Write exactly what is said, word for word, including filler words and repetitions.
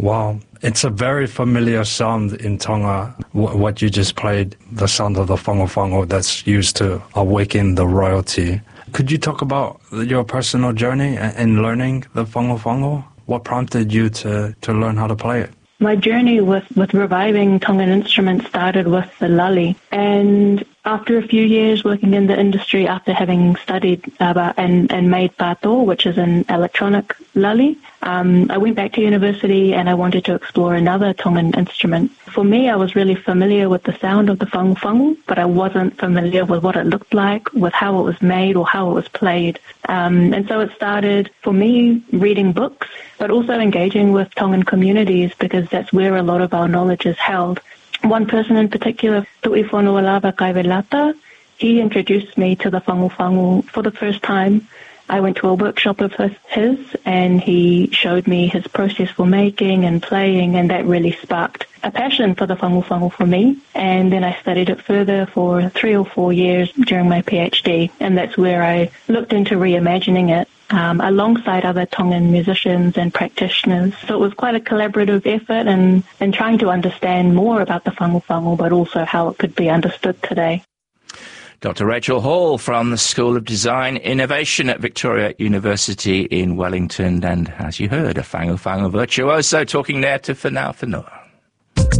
Wow. It's a very familiar sound in Tonga, w- what you just played, the sound of the whango whango that's used to awaken the royalty. Could you talk about your personal journey in learning the whango whango? What prompted you to, to learn how to play it? My journey with, with reviving Tongan instruments started with the lully. And after a few years working in the industry, after having studied uh, and, and made pato, which is an electronic lully, um, I went back to university and I wanted to explore another Tongan instrument. For me, I was really familiar with the sound of the whango whango, but I wasn't familiar with what it looked like, with how it was made or how it was played. Um, and so it started, for me, reading books, but also engaging with Tongan communities because that's where a lot of our knowledge is held. One person in particular, Tu'iwhanualava Kaivelata, he introduced me to the whango whango for the first time. I went to a workshop of his and he showed me his process for making and playing, and that really sparked a passion for the whango whango for me. And then I studied it further for three or four years during my PhD, and that's where I looked into reimagining it um, alongside other Tongan musicians and practitioners. So it was quite a collaborative effort and, and trying to understand more about the whango whango, but also how it could be understood today. Doctor Rachel Hall from the School of Design Innovation at Victoria University in Wellington, and as you heard, a whango whango virtuoso talking there to Whanau Whenua.